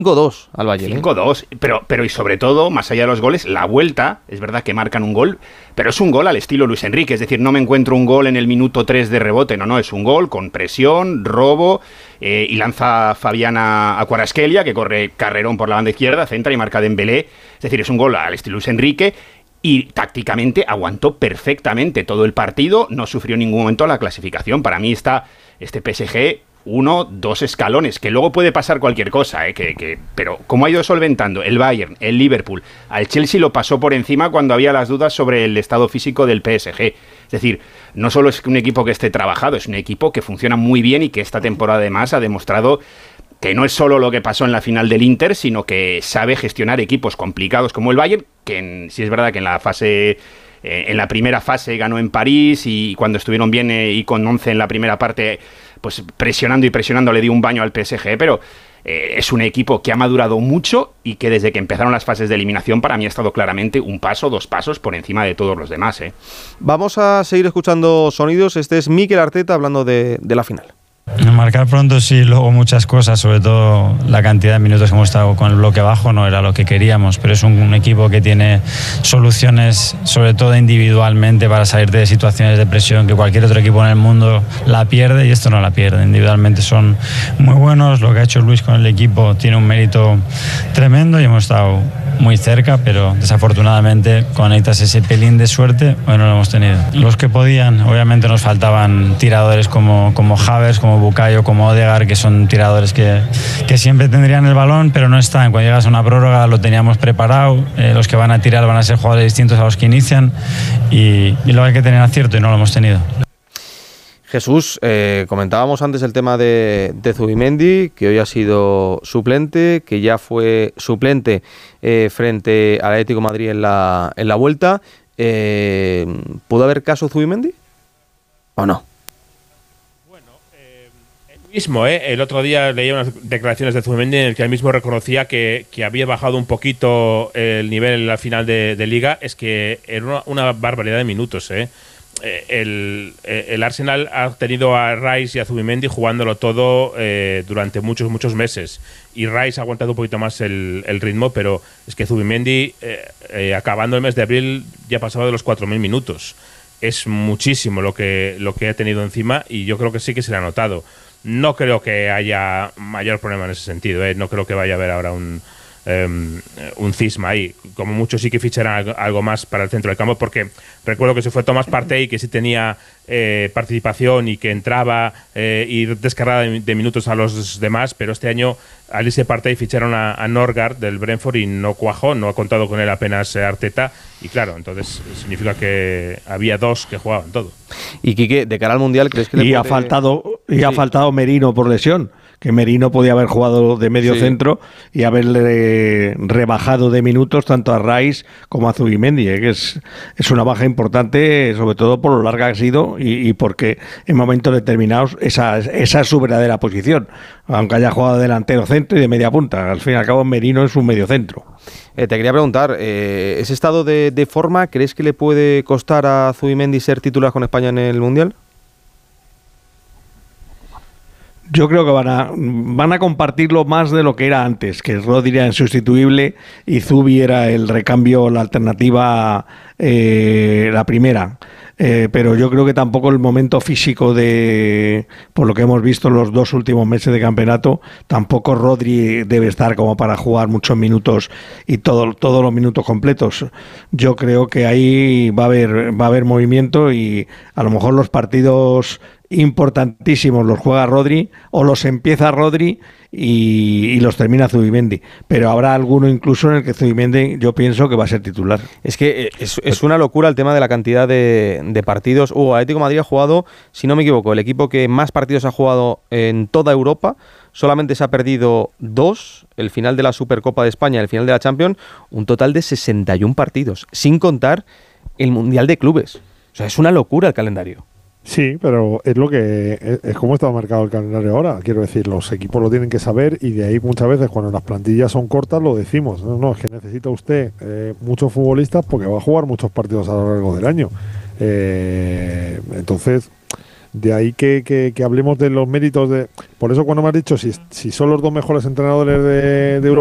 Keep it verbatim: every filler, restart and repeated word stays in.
cinco dos al Bayern. cinco dos, pero, pero y sobre todo, más allá de los goles, la vuelta, es verdad que marcan un gol, pero es un gol al estilo Luis Enrique, es decir, no me encuentro un gol en el minuto tres de rebote, no, no, es un gol con presión, robo, eh, y lanza Fabiana a Kvaratskhelia, que corre carrerón por la banda izquierda, centra y marca Dembélé, es decir, es un gol al estilo Luis Enrique, y tácticamente aguantó perfectamente todo el partido, no sufrió en ningún momento la clasificación. Para mí está este P S G uno, dos escalones, que luego puede pasar cualquier cosa, ¿eh? que, que, pero como ha ido solventando el Bayern, el Liverpool, al Chelsea lo pasó por encima cuando había las dudas sobre el estado físico del P S G. Es decir, no solo es un equipo que esté trabajado, es un equipo que funciona muy bien y que esta temporada además ha demostrado que no es solo lo que pasó en la final del Inter, sino que sabe gestionar equipos complicados como el Bayern, que en, sí es verdad que en la fase... en la primera fase ganó en París y cuando estuvieron bien eh, y con once en la primera parte, pues presionando y presionando le dio un baño al P S G, pero eh, es un equipo que ha madurado mucho y que desde que empezaron las fases de eliminación para mí ha estado claramente un paso, dos pasos por encima de todos los demás. ¿eh? Vamos a seguir escuchando sonidos. Este es Mikel Arteta hablando de, de la final. Marcar pronto sí, luego muchas cosas, sobre todo la cantidad de minutos que hemos estado con el bloque bajo no era lo que queríamos, pero es un, un equipo que tiene soluciones, sobre todo individualmente, para salir de situaciones de presión que cualquier otro equipo en el mundo la pierde, y esto no la pierde. Individualmente son muy buenos, lo que ha hecho Luis con el equipo tiene un mérito tremendo y hemos estado muy cerca, pero desafortunadamente conectas ese pelín de suerte, hoy no lo hemos tenido. Los que podían, obviamente nos faltaban tiradores como, como Havertz, como Bukayo, como Odegaard, que son tiradores que, que siempre tendrían el balón, pero no están. Cuando llegas a una prórroga lo teníamos preparado, eh, los que van a tirar van a ser jugadores distintos a los que inician, y, y luego hay que tener acierto y no lo hemos tenido. Jesús, eh, comentábamos antes el tema de, de Zubimendi, que hoy ha sido suplente, que ya fue suplente eh, frente al Atlético de Madrid en la, en la vuelta. Eh, ¿Pudo haber caso Zubimendi o no? Mismo, ¿eh? El otro día leía unas declaraciones de Zubimendi en el que él mismo reconocía que, que había bajado un poquito el nivel en la final de, de Liga. Es que era una, una barbaridad de minutos, ¿eh? El, el Arsenal ha tenido a Rice y a Zubimendi jugándolo todo eh, durante muchos, muchos meses. Y Rice ha aguantado un poquito más el, el ritmo, pero es que Zubimendi, eh, eh, acabando el mes de abril, ya pasaba de los cuatro mil minutos. Es muchísimo lo que, lo que ha tenido encima, y yo creo que sí que se le ha notado. No creo que haya mayor problema en ese sentido, ¿eh? No creo que vaya a haber ahora un, um, un cisma ahí. Como mucho sí que ficharán algo, algo más para el centro del campo, porque recuerdo que se fue Thomas Partey, que sí tenía eh, participación y que entraba eh, y descargada de, de minutos a los demás, pero este año al irse Partey ficharon a, a Norgard del Brentford y no cuajó, no ha contado con él apenas eh, Arteta, y claro, entonces significa que había dos que jugaban todo. Y Quique, de cara al Mundial, ¿crees que le y puede... ha faltado y sí. ha faltado Merino por lesión, que Merino podía haber jugado de medio sí. centro y haberle rebajado de minutos tanto a Rice como a Zubimendi, ¿eh? que es, es una baja importante, sobre todo por lo larga que ha sido y, y porque en momentos determinados esa, esa es su verdadera posición, aunque haya jugado delantero centro y de media punta. Al fin y al cabo Merino es un medio centro. Eh, te quería preguntar, eh, ¿ese estado de, de forma crees que le puede costar a Zubimendi ser titular con España en el Mundial? Yo creo que van a van a compartirlo más de lo que era antes, que Rodri era insustituible y Zubi era el recambio, la alternativa, eh, la primera. Eh, pero yo creo que tampoco el momento físico de, por lo que hemos visto en los dos últimos meses de campeonato, tampoco Rodri debe estar como para jugar muchos minutos y todo, todos los minutos completos. Yo creo que ahí va a haber va a haber movimiento y a lo mejor los partidos importantísimos los juega Rodri o los empieza Rodri y, y los termina Zubimendi, pero habrá alguno incluso en el que Zubimendi yo pienso que va a ser titular. Es que es, es una locura el tema de la cantidad de, de partidos. Hugo, Atlético de Madrid ha jugado, si no me equivoco, el equipo que más partidos ha jugado en toda Europa. Solamente se ha perdido dos, el final de la Supercopa de España, el final de la Champions, un total de sesenta y uno partidos, sin contar el Mundial de Clubes. O sea, es una locura el calendario. Sí, pero es lo que es, es como está marcado el calendario ahora. Quiero decir, los equipos lo tienen que saber y de ahí muchas veces cuando las plantillas son cortas lo decimos. No, no, es que necesita usted eh, muchos futbolistas porque va a jugar muchos partidos a lo largo del año. Eh, entonces, De ahí que, que, que hablemos de los méritos de... Por eso cuando me has dicho si, si son los dos mejores entrenadores de, de Europa,